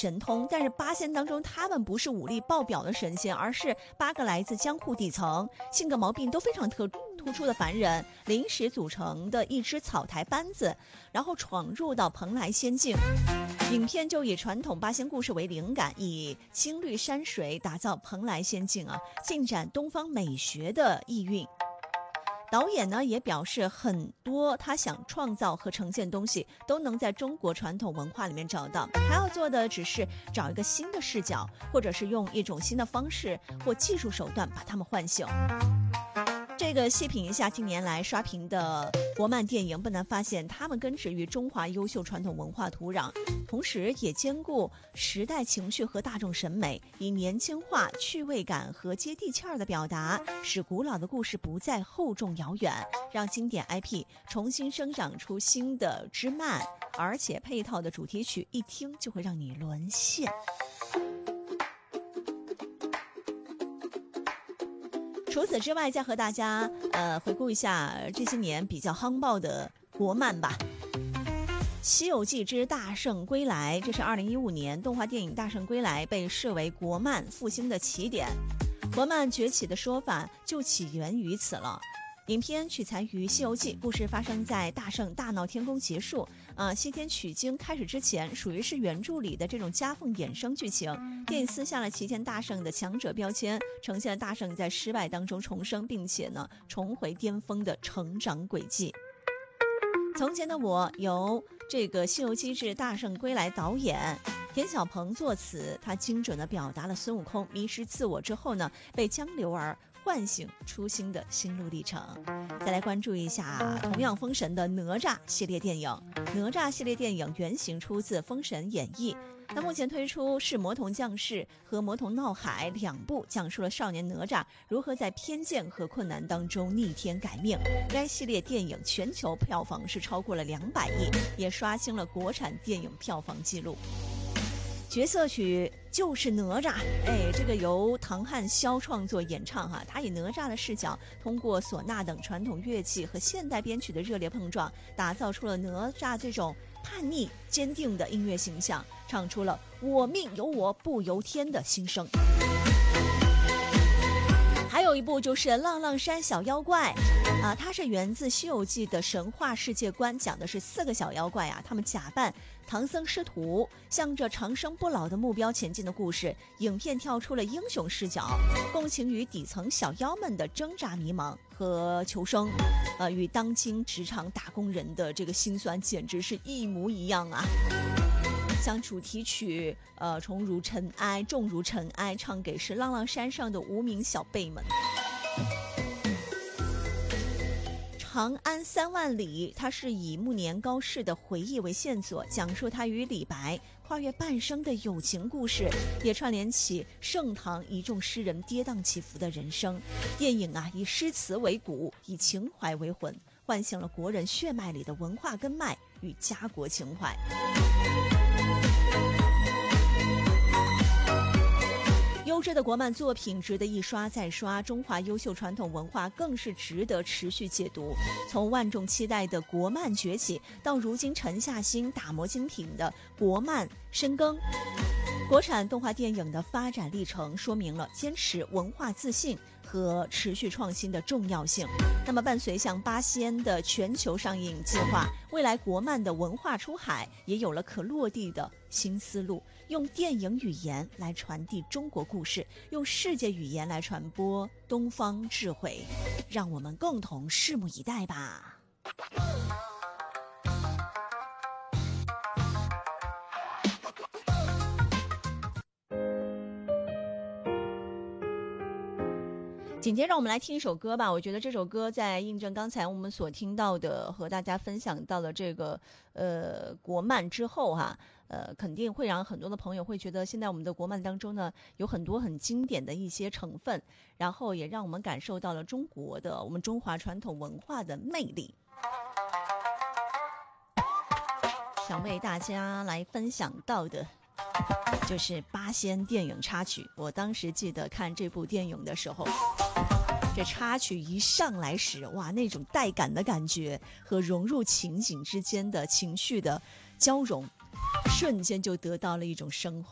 神通，但是八仙当中他们不是武力爆表的神仙，而是8个来自江户底层、性格毛病都非常突出的凡人临时组成的一支草台班子，然后闯入到蓬莱仙境。影片就以传统八仙故事为灵感，以青绿山水打造蓬莱仙境进展东方美学的意蕴。导演呢也表示，很多他想创造和呈现东西都能在中国传统文化里面找到，他要做的只是找一个新的视角，或者是用一种新的方式或技术手段把它们唤醒。这个细品一下近年来刷屏的国漫电影，不难发现他们根植于中华优秀传统文化土壤，同时也兼顾时代情绪和大众审美，以年轻化、趣味感和接地气儿的表达，使古老的故事不再厚重遥远，让经典 IP 重新生长出新的枝蔓，而且配套的主题曲一听就会让你沦陷。除此之外，再和大家回顾一下这些年比较夯爆的国漫吧。西游记之大圣归来，这是2015年动画电影大圣归来被视为国漫复兴的起点。国漫崛起的说法就起源于此了。影片取材于《西游记》，故事发生在大圣大闹天宫结束，西天取经开始之前，属于是原著里的这种夹缝衍生剧情。电影撕下了齐天大圣的强者标签，呈现了大圣在失败当中重生，并且呢重回巅峰的成长轨迹。从前的我由这个《西游记之大圣归来》导演田小鹏作词，他精准地表达了孙悟空迷失自我之后呢，被江流儿唤醒初心的心路历程。再来关注一下同样封神的哪吒系列电影。哪吒系列电影原型出自《封神演义》，那目前推出是《魔童降世》和《魔童闹海》2部，讲述了少年哪吒如何在偏见和困难当中逆天改命。该系列电影全球票房是超过了200亿，也刷新了国产电影票房纪录。角色曲就是哪吒，这个由唐汉霄创作演唱他以哪吒的视角，通过唢呐等传统乐器和现代编曲的热烈碰撞，打造出了哪吒这种叛逆坚定的音乐形象，唱出了我命由我不由天的心声。还有一部就是《浪浪山小妖怪》它是源自《西游记》的神话世界观，讲的是4个小妖怪他们假扮唐僧师徒，向着长生不老的目标前进的故事。影片跳出了英雄视角，共情于底层小妖们的挣扎迷茫和求生，与当今职场打工人的这个辛酸简直是一模一样像主题曲重如尘埃重如尘埃，唱给是浪浪山上的无名小辈们。长安3万里，它是以暮年高士的回忆为线索，讲述他与李白跨越半生的友情故事，也串联起盛唐一众诗人跌宕起伏的人生。电影以诗词为骨，以情怀为魂，唤醒了国人血脉里的文化根脉与家国情怀。优质的国漫作品值得一刷再刷，中华优秀传统文化更是值得持续解读。从万众期待的国漫崛起，到如今沉下心打磨精品的国漫深耕，国产动画电影的发展历程说明了坚持文化自信和持续创新的重要性。那么伴随像八仙的全球上映计划，未来国漫的文化出海也有了可落地的新思路，用电影语言来传递中国故事，用世界语言来传播东方智慧，让我们共同拭目以待吧。紧接着我们来听一首歌吧，我觉得这首歌在印证刚才我们所听到的和大家分享到的这个国漫之后肯定会让很多的朋友会觉得现在我们的国漫当中呢有很多很经典的一些成分，然后也让我们感受到了中国的我们中华传统文化的魅力。想为大家来分享到的就是八仙电影插曲。我当时记得看这部电影的时候，这插曲一上来时，哇，那种带感的感觉和融入情景之间的情绪的交融，瞬间就得到了一种升华。